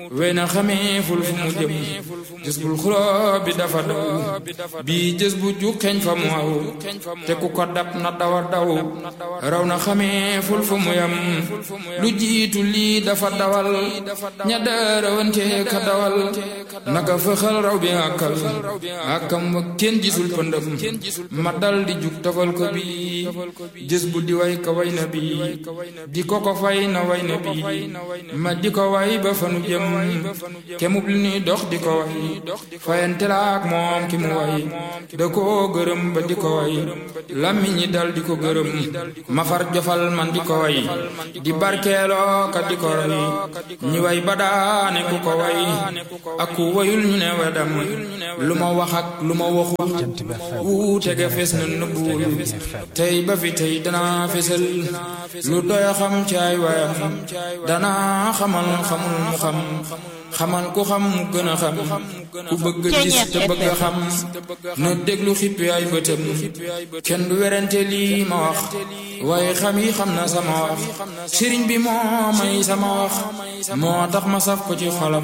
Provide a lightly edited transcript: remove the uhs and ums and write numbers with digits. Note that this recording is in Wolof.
wey na xamee ful fu mu jëm jës bul xuloo bi dafa daw bii jës bu ju xeeñ fa mu aw te ku ko dab na dawa daw raw na xamee ful fu mu yam lu jiitu lii dafa dawal ña daarawante ka dawal naka fëxal raw bi àkkam wa kenn gisul pëndëm ma dal di jug tafal ko bi jës bu di way ka way na bi di ko fay na way na bi ma di ko way ba fanu jëm kemub li ni dox di ko way fayante la ak moom ki mu way da ko gërëm ba di ko way làmmiñ ñi dal di ko gërëm ma far jofal man di ko way di barkeeloo ka di ko roy ñi way ba daane ku ko way ak ku wayul ñu ne wedam lu ma wax ak lu ma waxul wuute ga fees na nëbbuwul tey ba fi tey danaa fesal lu doy xam ci ay wayam danaa xamal xamul mu xam xamal ku xam mu gën a xam ku bëgg gis te bëgg a xam na déglu xippi ay bëtam kenn du werante lii ma wax waaye xam yi xam na sama wax sëriñ bi moo may sama wax moo tax ma saf ko ci xolam